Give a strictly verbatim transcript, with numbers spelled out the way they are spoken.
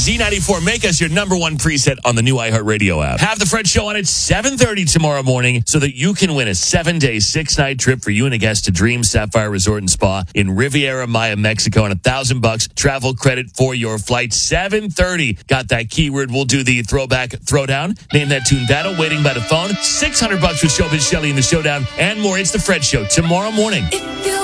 Z ninety-four, make us your number one preset on the new iHeartRadio app. Have the Fred Show on at seven thirty tomorrow morning so that you can win a seven-day, six-night trip for you and a guest to Dream Sapphire Resort and Spa in Riviera Maya, Mexico, and a thousand bucks travel credit for your flight. seven thirty. Got that keyword? We'll do the throwback throwdown. Name that tune battle. Waiting by the phone. six hundred bucks with Showbiz Shelley in the showdown and more. It's the Fred Show tomorrow morning. If you